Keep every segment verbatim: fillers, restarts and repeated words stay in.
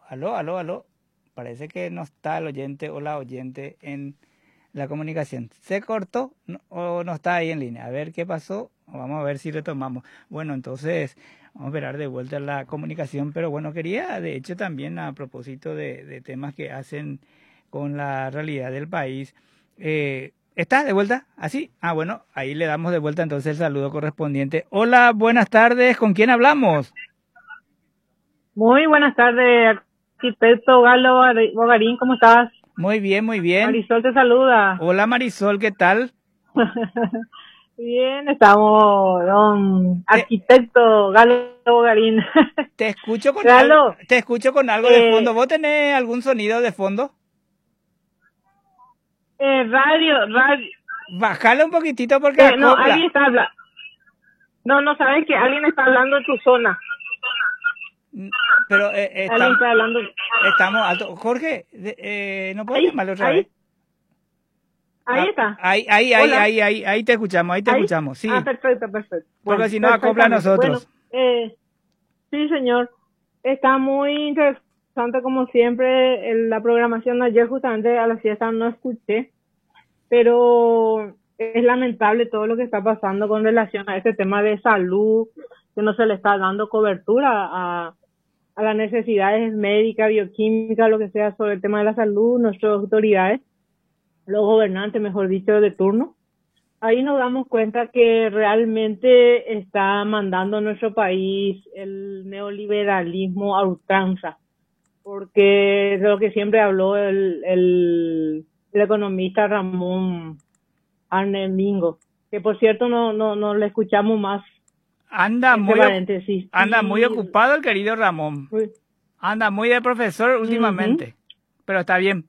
aló, aló, aló. Parece que no está el oyente o la oyente en la comunicación. ¿Se cortó no, o no está ahí en línea? A ver qué pasó. Vamos a ver si retomamos. Bueno, entonces vamos a esperar de vuelta la comunicación. Pero bueno, quería de hecho también a propósito de, de temas que hacen con la realidad del país. Eh, ¿Está de vuelta? ¿Así? Ah, bueno, ahí le damos de vuelta entonces el saludo correspondiente. Hola, buenas tardes. ¿Con quién hablamos? Muy buenas tardes, arquitecto Galo Bogarín, ¿cómo estás? Muy bien, muy bien. Marisol te saluda. Hola Marisol, ¿qué tal? Bien, estamos, don Te, arquitecto Galo Bogarín. te escucho con algo, Galo, te escucho con algo de fondo. eh, ¿Vos tenés algún sonido de fondo? eh, radio, radio, Bájale un poquitito porque eh, no, alguien acopla. está hablando. No, no sabes que alguien está hablando en tu zona. Mm, Pero eh, eh, Alguien estamos, está hablando. estamos alto. Jorge, de- eh, ¿no puedo Ahí, llamarle otra vez? ahí, ahí Ah, está. ahí, ahí, ahí, Hola, ahí, ahí, ahí te escuchamos, ahí te ahí. escuchamos, Ah, sí. perfecto, perfecto. Porque Bueno, si no acopla a perfectamente. Bueno, nosotros. eh, sí, señor. Está muy interesante como siempre el- la programación. Ayer justamente a la siesta no escuché, pero es lamentable todo lo que está pasando con relación a este tema de salud, que no se le está dando cobertura a, a las necesidades médicas, bioquímicas, lo que sea sobre el tema de la salud, nuestras autoridades, los gobernantes, mejor dicho, de turno. Ahí nos damos cuenta que realmente está mandando nuestro país el neoliberalismo a ultranza, porque es de lo que siempre habló el, el, el economista Ramón Arnemingo, que por cierto no, no, no le escuchamos más, Anda entre muy, ocu- paréntesis. anda muy Y, ocupado el querido Ramón. Anda muy de profesor uh-huh, últimamente. Pero está bien.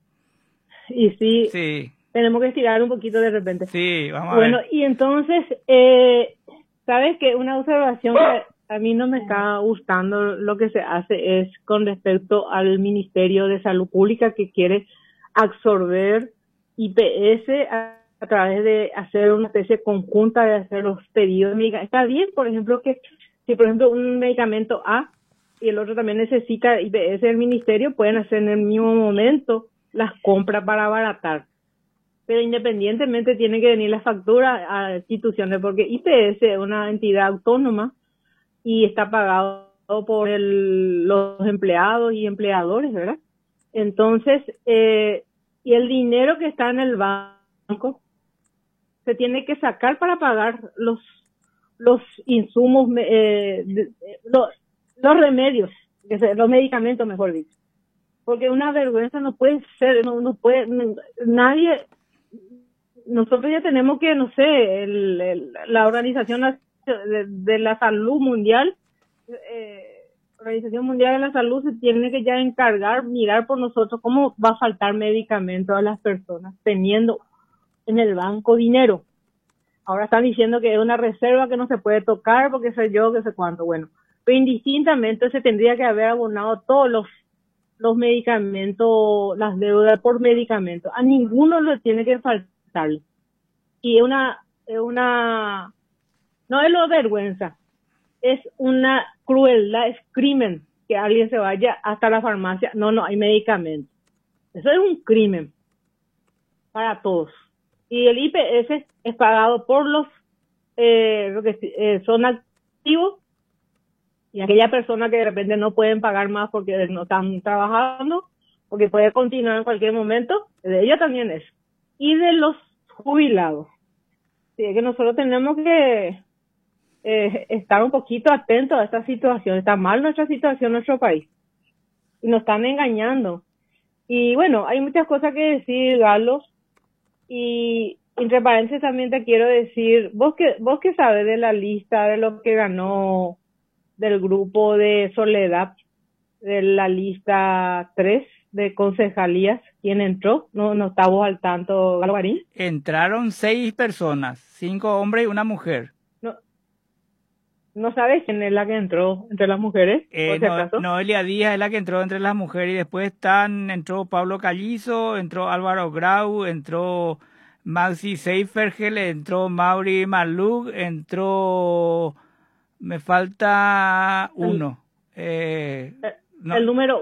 y sí, Sí, tenemos que estirar un poquito de repente. sí, vamos a Bueno, ver. y entonces, eh, sabes que una observación que a mí no me está gustando lo que se hace es con respecto al Ministerio de Salud Pública que quiere absorber I P S a, a través de hacer una especie conjunta de hacer los pedidos de medicamentos. Está bien, por ejemplo, que si por ejemplo un medicamento A y el otro también necesita I P S del ministerio, pueden hacer en el mismo momento las compras para abaratar. Pero independientemente tiene que venir la factura a instituciones, porque I P S es una entidad autónoma y está pagado por el, los empleados y empleadores, ¿verdad? Entonces, eh, y el dinero que está en el banco se tiene que sacar para pagar los los insumos, eh, de, los, los remedios, los medicamentos, mejor dicho. Porque una vergüenza no puede ser, no, no puede, no, nadie, nosotros ya tenemos que, no sé, el, el, la Organización de, de la Salud Mundial, eh, Organización Mundial de la Salud se tiene que ya encargar, mirar por nosotros cómo va a faltar medicamentos a las personas teniendo en el banco dinero. Ahora están diciendo que es una reserva que no se puede tocar porque sé yo, que sé cuánto. Bueno, pero indistintamente se tendría que haber abonado todos los los medicamentos, las deudas por medicamentos. A ninguno le tiene que faltar. Y es una, es una, no es lo vergüenza, es una crueldad, es crimen que alguien se vaya hasta la farmacia. No, no hay medicamentos. Eso es un crimen para todos. Y el I P S es pagado por los eh, lo que eh, son activos y aquellas personas que de repente no pueden pagar más porque no están trabajando, porque puede continuar en cualquier momento, de ella también es. Y de los jubilados. Así que nosotros tenemos que eh, estar un poquito atentos a esta situación. Está mal nuestra situación en nuestro país. Y nos están engañando. Y bueno, hay muchas cosas que decir, Galo. Y entre paréntesis también te quiero decir, vos que, vos que sabes de la lista de lo que ganó del grupo de Soledad, de la lista tres de concejalías, ¿quién entró? No, no estamos al tanto, Galvarín. Entraron seis personas, cinco hombres y una mujer. No, no sabes quién es la que entró entre las mujeres, Eh, por si no, acaso. Noelia Díaz es la que entró entre las mujeres y después están, entró Pablo Callizo, entró Álvaro Grau, entró Maxi Seifergel, entró Mauri Malug, entró, me falta El, uno. Eh, el, no, el número